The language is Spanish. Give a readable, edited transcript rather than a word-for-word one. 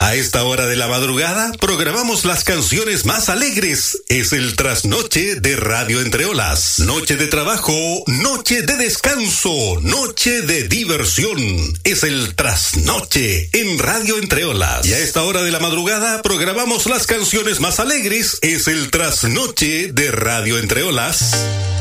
A esta hora de la madrugada programamos las canciones más alegres. Es el trasnoche de Radio Entre Olas. Noche de trabajo, noche de descanso, noche de diversión. Es el trasnoche en Radio Entre Olas. Y a esta hora de la madrugada programamos las canciones más alegres. Es el trasnoche de Radio Entre Olas.